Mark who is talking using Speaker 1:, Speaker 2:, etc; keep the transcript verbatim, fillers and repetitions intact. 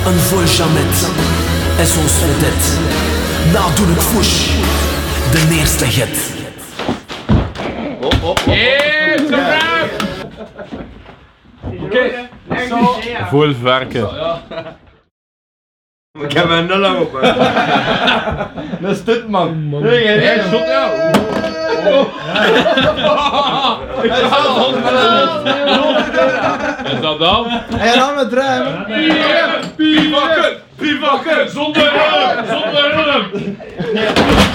Speaker 1: Een vol jamet is ons vedette. Nadoelijk fouche, de eerste get.
Speaker 2: Hop, hop, hop.
Speaker 3: Yes, gebruik! Oké, zo.
Speaker 4: Vol werken.
Speaker 2: Ik heb een nul open.
Speaker 5: Dat is dit, man.
Speaker 3: Hé, stop nou! Ik haal is dat dan?
Speaker 5: En dan met ruim.
Speaker 3: Pier wakker! Pier wakker! Zonder rem! Zonder rem!